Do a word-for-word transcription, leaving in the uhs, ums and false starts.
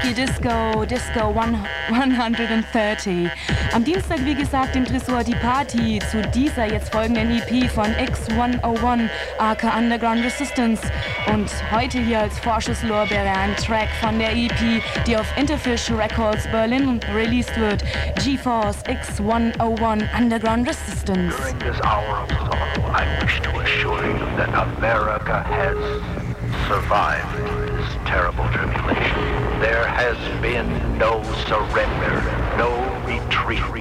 Funky Disco, Disco hundertdreißig. Am Dienstag, wie gesagt, im Tresor die Party zu dieser jetzt folgenden E P von X hunderteins, aka Underground Resistance. Und heute hier als Vorschusslorbeere ein Track von der E P, die auf Interfish Records Berlin released wird. GeForce X hunderteins Underground Resistance. During this hour of sorrow, I wish to assure you that America has survived this terrible tribulation. There has been no surrender, no retreat.